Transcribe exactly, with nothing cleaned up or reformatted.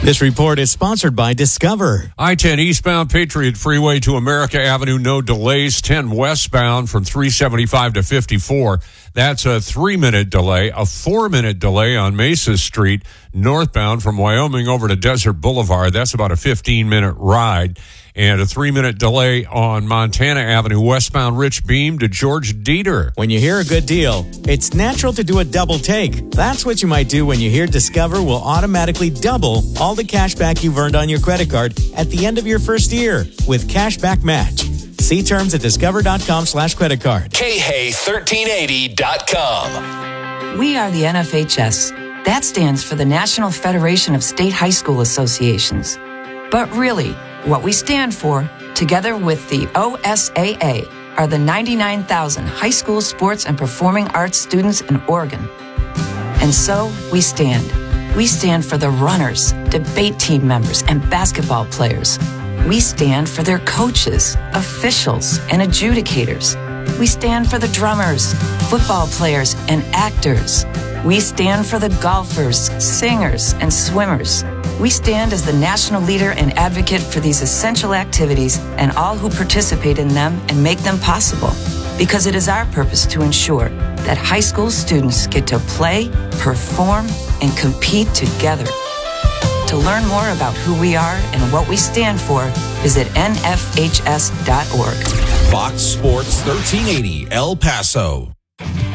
This report is sponsored by Discover. I ten eastbound Patriot Freeway to America Avenue, no delays. ten westbound from three seventy-five to fifty-four. That's a three-minute delay. A four-minute delay on Mesa Street, northbound from Wyoming over to Desert Boulevard. That's about a fifteen-minute ride. And a three-minute delay on Montana Avenue, westbound Rich Beam to George Dieter. When you hear a good deal, it's natural to do a double take. That's what you might do when you hear Discover will automatically double all the cash back you've earned on your credit card at the end of your first year with Cashback Match. See terms at discover.com slash credit card. K Hay thirteen eighty dot com. We are the N F H S. That stands for the National Federation of State High School Associations. But really, what we stand for, together with the O S A A, are the ninety-nine thousand high school sports and performing arts students in Oregon. And so we stand. We stand for the runners, debate team members, and basketball players. We stand for their coaches, officials, and adjudicators. We stand for the drummers, football players, and actors. We stand for the golfers, singers, and swimmers. We stand as the national leader and advocate for these essential activities and all who participate in them and make them possible. Because it is our purpose to ensure that high school students get to play, perform, and compete together. To learn more about who we are and what we stand for, visit N F H S dot org. Fox Sports thirteen eighty El Paso.